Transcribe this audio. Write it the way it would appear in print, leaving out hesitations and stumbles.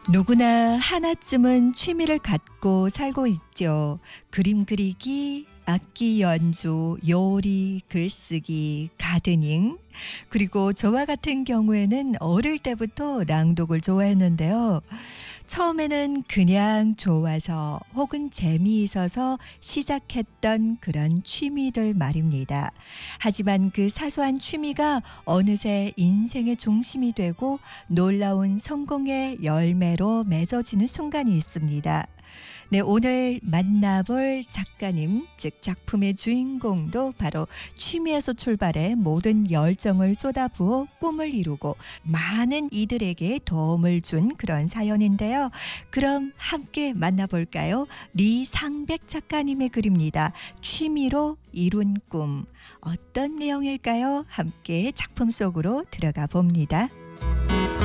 누구나 하나쯤은 취미를 갖고 살고 있죠. 그림 그리기, 악기 연주, 요리, 글쓰기, 가드닝. 그리고 저와 같은 경우에는 어릴 때부터 낭독을 좋아했는데요. 처음에는 그냥 좋아서 혹은 재미있어서 시작했던 그런 취미들 말입니다. 하지만 그 사소한 취미가 어느새 인생의 중심이 되고 놀라운 성공의 열매로 맺어지는 순간이 있습니다. 네, 오늘 만나볼 작가님, 즉 작품의 주인공도 바로 취미에서 출발해 모든 열정을 쏟아부어 꿈을 이루고 많은 이들에게 도움을 준 그런 사연인데요. 그럼 함께 만나볼까요? 리상백 작가님의 글입니다. 취미로 이룬 꿈. 어떤 내용일까요? 함께 작품 속으로 들어가 봅니다.